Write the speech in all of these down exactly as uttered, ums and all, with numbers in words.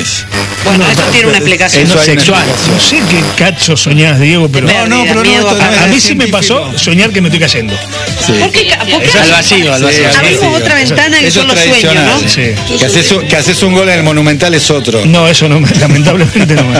es. Bueno, eso tiene una explicación. Eso No hay una sexual. explicación. No sé qué cacho soñás, Diego, pero No, no, pero no, a, esto no a es mí sí me científico. pasó soñar que me estoy cayendo. Sí. ¿Por qué? ¿Por qué? Al vacío, al vacío. Sí, Abrimos sí, otra eso- ventana que eso son es los sueños, tradicional. ¿no? Sí. Que haces, un, que haces un gol en el Monumental es otro. No, eso no, me- lamentablemente no. me-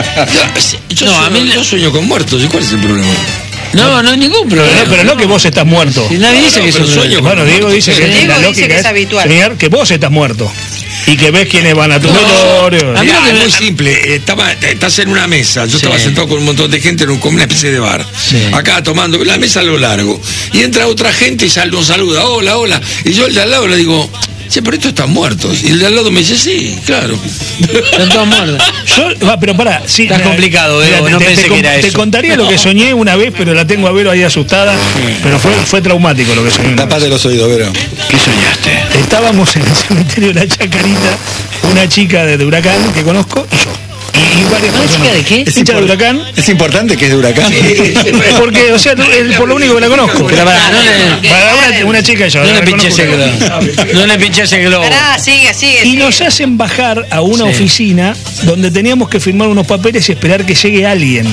Yo, No, sueño, a mí le- yo sueño con muertos, ¿y cuál es el problema? No, no hay ningún Pero, problema. no, pero no que vos estás muerto. Si nadie dice No, que pero es un sueño sueño. con- Bueno, Diego dice que Diego la dice lógica que es habitual. soñar que vos estás muerto y que ves quiénes van a tu velorio. A mí Mirá, lo que es me- muy simple, estaba, estás en una mesa, yo Sí. estaba sentado con un montón de gente en un, como una especie de bar, Sí. acá tomando, la mesa a lo largo, y entra otra gente y sal, nos saluda, hola, hola, y yo el de al lado le digo, che, pero estos están muertos, y el de al lado me dice, sí, claro. Están todos muertos. Yo, va, pero pará, sí. Está mira, complicado, mira, Diego, te- no te, pensé te que con- era Te eso. contaría lo que soñé una vez, pero la tengo a Vero ahí asustada. Pero fue, fue traumático lo que soñé. una vez. Tapate los oídos, Vero. ¿Qué soñaste? Estábamos en el cementerio de la Chacarita, una chica de, de Huracán que conozco y yo. Y, y varias ¿Una personas. chica de qué? Hincha de impor- Huracán. Es importante que es de Huracán. Porque, o sea, es por lo único que la conozco. Pero pará, no le, Para una, una chica y yo. no la le pinché ese conozco. globo. No le pinché ese globo. Pará, sigue, sigue. Y sigue. nos hacen bajar a una Sí. oficina donde teníamos que firmar unos papeles y esperar que llegue alguien.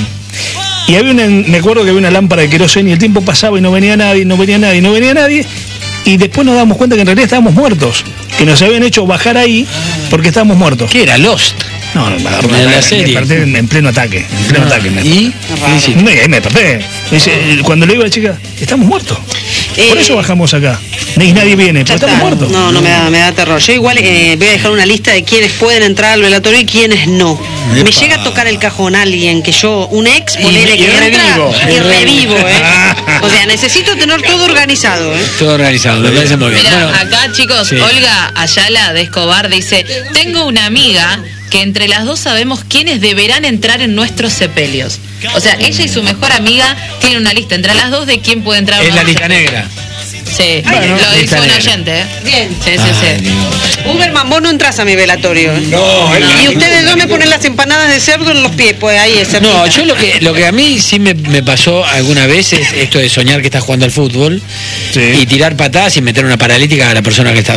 Y había una, me acuerdo que había una lámpara de queroseno y el tiempo pasaba y no venía nadie, no venía nadie, no venía nadie. Y después nos damos cuenta que en realidad estábamos muertos. Que nos habían hecho bajar ahí porque estábamos muertos. ¿Qué era? Lost. No, no, me agarró En una- la me serie. desperté en, en pleno ataque. En pleno ataque. me- ¿Y? Raro. Sí. No, y ahí me desperté. Me dice, cuando le digo a la chica, estamos muertos. Por Eh, eso bajamos acá. Ni nadie viene, Ya pero estamos está. muertos. No, no me da, me da terror. Yo igual eh, voy a dejar una lista de quiénes pueden entrar al velatorio y quiénes no. Me Epa. llega a tocar el cajón alguien que yo, un ex, Y- ponele y que entra revivo. y revivo, ¿eh? O sea, necesito tener todo organizado, ¿eh? Todo organizado, me parece muy bien. Mira, Bueno, acá chicos, sí. Olga Ayala de Escobar dice, tengo una amiga que entre las dos sabemos quiénes deberán entrar en nuestros sepelios. O sea, ella y su mejor amiga tienen una lista entre las dos de quién puede entrar. a es uno la de los lista sepelios. negra. Sí, Bueno, lo lista dice un negra. oyente, ¿eh? Bien. Sí, sí, Ay, sí. Dios. Uberman, vos no entras a mi velatorio, ¿eh? No, él- Y ustedes dos me ponen las empanadas de cerdo en los pies, pues ahí es. No, yo lo que lo que a mí sí me, me pasó alguna vez es esto de soñar que estás jugando al fútbol Sí. y tirar patadas y meter una paralítica a la persona que está.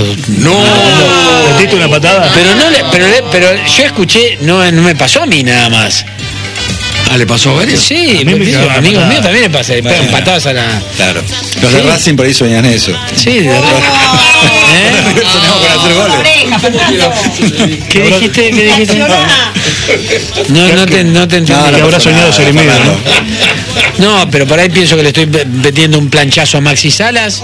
no, ¿Metiste una patada? Pero no le, pero, le- pero yo escuché, no, no me pasó a mí nada más. ah, le pasó a varios. Sí, A mí me porque cagaron amigos patada. míos también le pasa, le pegan Bueno. patadas a la. Claro. Los de Sí. Racing por ahí sueñan eso. Sí, de verdad. ¿Eh? Soñamos con hacer goles. ¿Qué dijiste? ¿Qué dijiste? No, no te, no te entendí. No, no Que habrá pasa soñado nada, Seremio, Fernando. ¿no? No, pero por ahí pienso que le estoy metiendo un planchazo a Maxi Salas.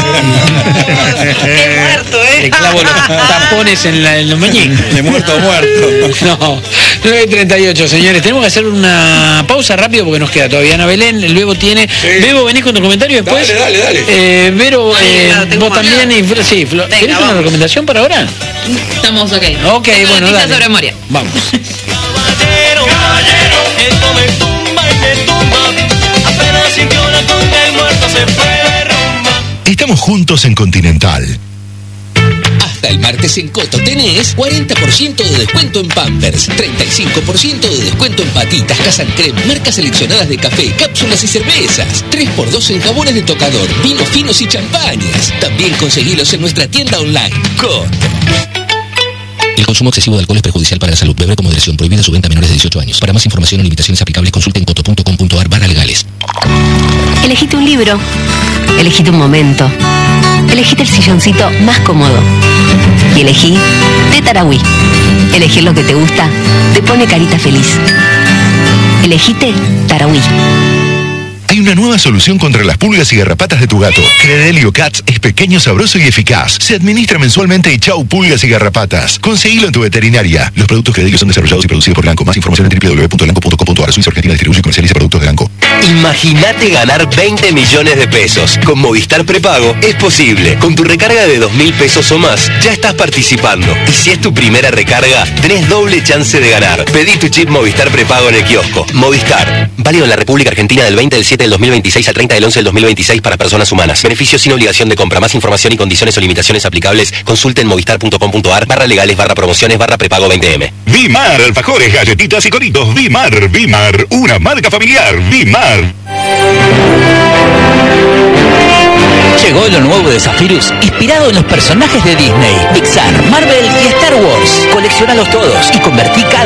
Qué muerto, ¿eh? Le clavo los tapones en, la, en los meñiques. De muerto a muerto. No, nueve y treinta y ocho, señores. Tenemos que hacer una pausa rápido porque nos queda todavía Ana Belén. El Bebo tiene. Bebo, venís con tu comentario después. Dale, dale, dale. Eh, Vero, eh, claro, tengo vos más. también. Y, Flo- sí, Flo, Venga, ¿querés una vamos. recomendación para ahora? Estamos ok. Ok, Tengo bueno, noticias dale. sobre Moria. Vamos. Caballero, caballero, esto me tumba y me tumba. Apenas sintió la conga, el muerto se fue de rumba. Estamos juntos en Continental. Hasta el martes en Coto tenés cuarenta por ciento de descuento en Pampers, treinta y cinco por ciento de descuento en patitas, Casan Creme, marcas seleccionadas de café, cápsulas y cervezas, tres por dos en jabones de tocador, vinos finos y champañas. También conseguilos en nuestra tienda online. Coto. El consumo excesivo de alcohol es perjudicial para la salud. Beber con moderación. Prohibida su venta a menores de dieciocho años. Para más información o limitaciones aplicables, consulte en coto punto com punto ar barra legales. Elegite un libro, elegite un momento, elegite el silloncito más cómodo y elegí de Tarahui. Elegir lo que te gusta te pone carita feliz. Elegite Tarahui. Hay una nueva solución contra las pulgas y garrapatas de tu gato. Credelio Cats es pequeño, sabroso y eficaz. Se administra mensualmente y chau pulgas y garrapatas. Conseguilo en tu veterinaria. Los productos Credelio son desarrollados y producidos por Lanco. Más información en doble u doble u doble u punto lanco punto com punto ar. Suiza Argentina distribuye y comercializa productos de Lanco. Imagínate ganar veinte millones de pesos. Con Movistar Prepago es posible. Con tu recarga de dos mil pesos o más, ya estás participando. Y si es tu primera recarga, tenés doble chance de ganar. Pedí tu chip Movistar Prepago en el kiosco. Movistar. Válido en la República Argentina del veinte del siete del dos mil veintiséis al treinta del once del dos mil veintiséis para personas humanas. Beneficios sin obligación de compra. Más información y condiciones o limitaciones aplicables, consulte en movistar punto com punto ar barra legales barra promociones barra prepago veinte eme. Vimar, alfajores, galletitas y coritos. Vimar, Vimar, una marca familiar. Vimar. Llegó lo nuevo de Zephyrus, inspirado en los personajes de Disney, Pixar, Marvel y Star Wars. Coleccionalos todos y convertí cada